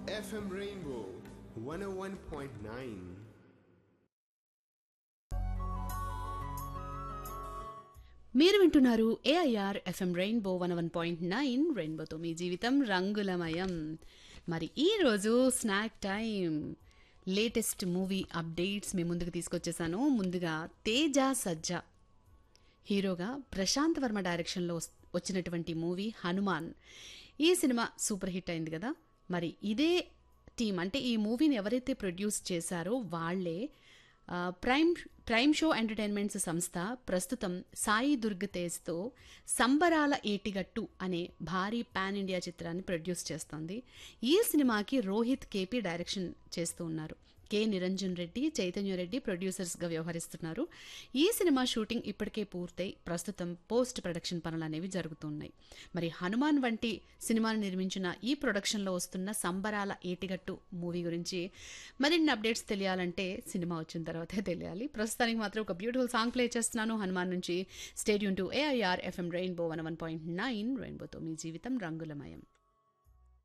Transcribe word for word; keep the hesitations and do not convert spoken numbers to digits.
F M Rainbow one oh one point nine. మీరు వింటున్నారు AIR FM rainbow one one point nine రెయిన్బోతో మీ జీవితం రంగులమయం. మరి ఈరోజు snack time latest movie updates మీ ముందుకు తీసుకొచ్చేసాను. ముందుగా తేజ సజ్జా హీరోగా ప్రశాంత్ వర్మ డైరెక్షన్లో వస్- వచ్చినటువంటి మూవీ హనుమాన్. ఈ సినిమా సూపర్ హిట్ అయింది కదా. మరి ఇదే టీం అంటే ఈ మూవీని ఎవరైతే ప్రొడ్యూస్ చేశారో వాళ్ళే ఆ, ప్రైమ్ ప్రైమ్ షో ఎంటర్టైన్మెంట్స్ సంస్థ ప్రస్తుతం సాయి దుర్గ్ తేజ్తో సంబరాల ఏటిగట్టు అనే భారీ పాన్ ఇండియా చిత్రాన్ని ప్రొడ్యూస్ చేస్తోంది. ఈ సినిమాకి రోహిత్ కేపీ డైరెక్షన్ చేస్తూ ఉన్నారు. కె నిరంజన్ రెడ్డి, చైతన్య రెడ్డి ప్రొడ్యూసర్స్గా వ్యవహరిస్తున్నారు. ఈ సినిమా షూటింగ్ ఇప్పటికే పూర్తయి ప్రస్తుతం పోస్ట్ ప్రొడక్షన్ పనులు అనేవి జరుగుతున్నాయి. మరి హనుమాన్ వంటి సినిమాను నిర్మించిన ఈ ప్రొడక్షన్లో వస్తున్న సంబరాల ఏటిగట్టు మూవీ గురించి మరిన్ని అప్డేట్స్ తెలియాలంటే సినిమా వచ్చిన తర్వాతే తెలియాలి. ప్రస్తుతానికి మాత్రం ఒక బ్యూటిఫుల్ సాంగ్ ప్లే చేస్తున్నాను హనుమాన్ నుంచి. Stadium to AIR FM rainbow one one point nine రెయిన్బోతో మీ జీవితం రంగులమయం.